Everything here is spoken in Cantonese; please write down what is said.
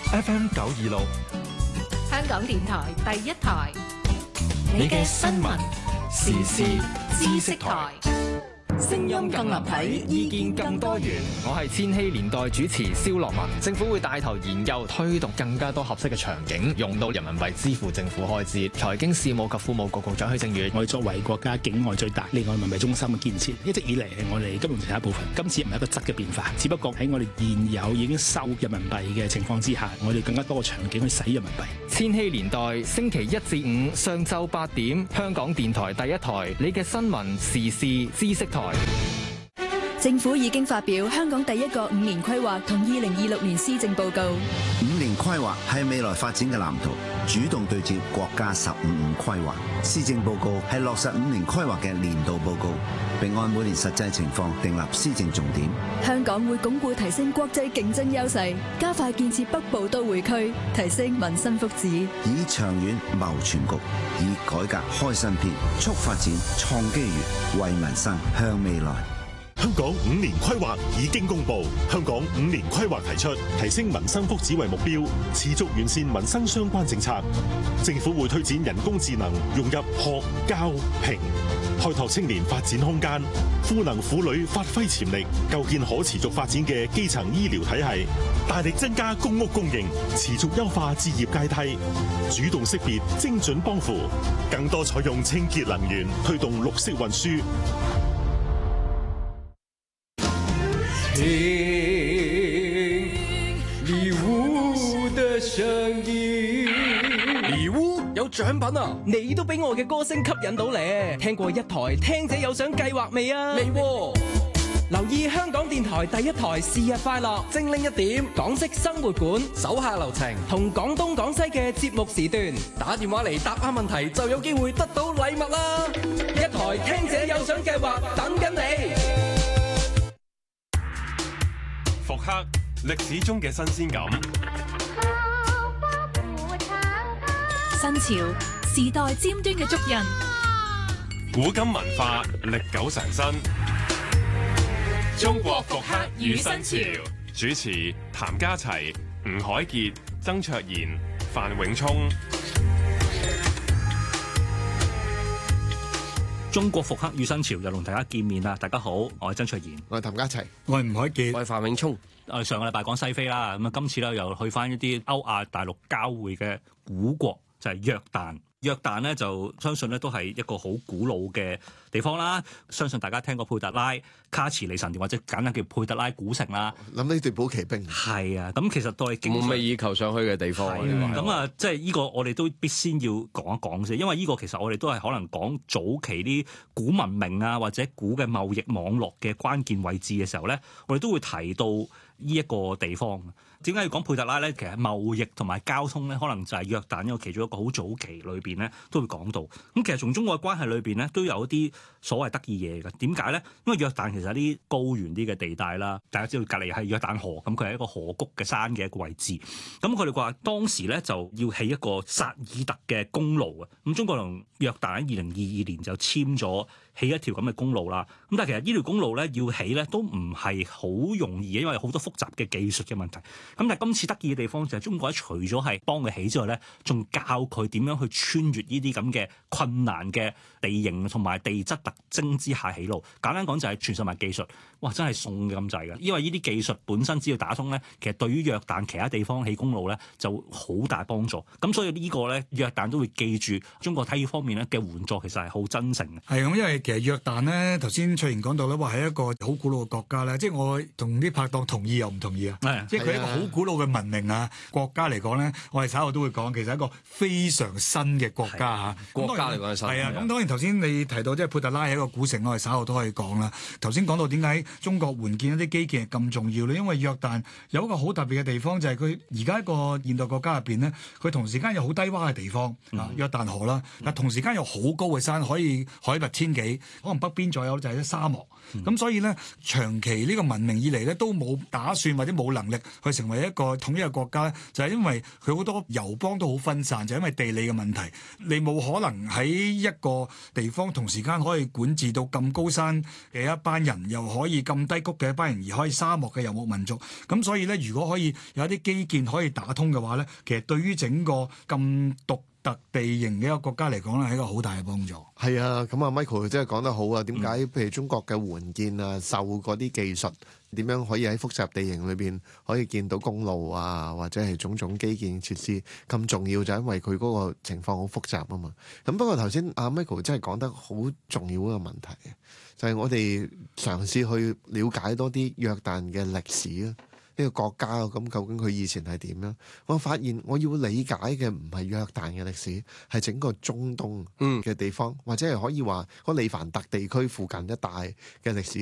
FM 926， 香港電台第一台， 你嘅新聞時事知識台。 聲音更立體，意見更多元。 我係千禧年代主持蕭樂文。政府會帶頭研究推動更加多合適嘅場景，用到人民幣支付政府開支。財經事務及庫務局局長許正宇， 我哋作為國家境外最大離岸人民幣中心嘅建設，一直以嚟係我哋金融政策一部分。今次唔係一個質嘅變化，只不過喺我哋現有已經收人民幣嘅情況之下，我哋更加多嘅場景去使人民幣。 千禧年代星期一至五上晝8點，香港電台第一台，你嘅新聞時事知識台。 政府已經發表香港第一個5年規劃同2026年施政報告。 5年規劃係未來發展嘅藍圖，主動對接國家15五規劃。施政報告係落實5年規劃嘅年度報告，並按每年實際情況訂立施政重點。 香港會鞏固提升國際競爭優勢，加快建設北部都會區，提升民生福祉。 以長遠謀全局，以改革開新篇，促發展創機遇，為民生向未來。 香港5年規劃已經公布，香港5年規劃提出提升民生福祉為目標，持續完善民生相關政策。政府會推展人工智能融入學教評，開拓青年發展空間，賦能婦女發揮潛力，構建可持續發展嘅基層醫療體系，大力增加公屋供應，持續優化置業階梯，主動識別精準幫扶，更多採用清潔能源，推動綠色運輸。 聽禮物的聲音， 禮物有獎品啊！ 你都俾我嘅歌聲吸引到咧。聽過一台聽者有獎計劃未啊？ 未喎。 留意香港電台第一台是日快樂，精靈一點，港式生活館， 手下留情， 同廣東廣西嘅節目時段， 打電話嚟答啱問題就有機會得到禮物啦！ 一台聽者有獎計劃等緊你。 復刻歷史中嘅新鮮感， 新潮時代尖端嘅足印， 古今文化歷久常新。中國復刻與新潮，主持譚家齊、吳凱傑、曾卓賢、范永聰。 中國復刻與新潮又同大家見面啦！大家好，我係曾卓賢， 我係譚家齊， 我係吳凱傑， 我係范永聰。 我哋上個禮拜講西非啦，咁啊今次咧又去翻一啲歐亞大陸交匯嘅古國，就係約旦。約旦咧就相信咧都係一個好古老嘅地方啦。相信大家聽過佩特拉卡茨里神殿或者簡單叫佩特拉古城啦。 諗起隊寶奇兵係啊，咁其實都係夢寐以求上去嘅地方。 咁啊，即係呢個我哋都必先要講一講先，因為呢個其實我哋都係可能講早期啲古文明啊或者古嘅貿易網絡嘅關鍵位置嘅時候咧，我哋都會提到呢一個地方。點解要講佩特拉咧？其實貿易同埋交通咧，可能就係約旦一個其中一個好早期裏邊咧都會講到。咁其實從中國嘅關係裏邊咧，都有一啲所謂得意嘢嘅。點解咧？因為約旦其實係啲高原啲嘅地帶啦，大家知道隔離係約旦河，咁佢係一個河谷嘅山嘅一個位置。咁佢哋話當時咧就要起一個薩爾特嘅公路啊。咁中國同約旦喺2022年就簽咗起一條咁嘅公路啦。咁但係其實呢條公路咧要起咧都唔係好容易嘅，因為好多複雜嘅技術嘅問題。咁但係今次得意嘅地方就係中國除咗係幫佢起之外咧，仲教佢點樣去穿越呢啲咁嘅困難嘅地形同埋地質特徵之下起路。簡單講就係傳授埋技術，哇！真係送嘅咁滯嘅。因為呢啲技術本身只要打通咧，其實對於約旦其他地方起公路咧就好大幫助。咁所以呢個咧約旦都會記住中國喺呢方面咧嘅援助其實係好真誠嘅。 係咁，因為其實約旦咧頭先翠賢講到咧話係一個好古老嘅國家咧，即係我同啲拍檔同意又唔同意啊。即係佢一個好古老嘅文明啊國家嚟講咧，我哋稍後都會講，其實係一個非常新嘅國家嚇。 國家嚟講係新。 係啊，咁當然頭先你提到即係佩特拉係一個古城，我哋稍後都可以講啦。頭先講到點解中國援建一啲基建係咁重要咧？因為約旦有一個好特別嘅地方，就係佢而家一個現代國家入邊咧，佢同時間有好低洼嘅地方啊，約旦河啦，但同時間有好高嘅山，可以海拔1000幾。 尾，可能北邊左右就係啲沙漠。咁所以咧，長期呢個文明以嚟咧都冇打算或者冇能力去成為一個統一嘅國家咧，就係因為佢好多友邦都好分散，就係因為地理嘅問題，你冇可能喺一個地方同時間可以管治到咁高山嘅一班人，又可以咁低谷嘅一班人，而可以沙漠嘅遊牧民族。咁所以咧，如果可以有一啲基建可以打通嘅話咧，其實對於整個咁獨特地形嘅一個國家嚟講咧，係一個好大嘅幫助。 係啊，咁啊 Michael 真係講得好啊！點解譬如中國嘅援建啊、受嗰啲技術，點樣可以喺複雜地形裏邊可以見到公路啊，或者係種種基建設施咁重要，就因為佢嗰個情況好複雜啊嘛。咁不過頭先阿 Michael 真係講得好重要一個問題，就係我哋嘗試去了解多啲約旦嘅歷史啊。呢個國家咁究竟佢以前係點樣？我發現我要理解嘅唔係約旦嘅歷史，係整個中東嘅地方，或者係可以話嗰利凡特地區附近一帶嘅歷史。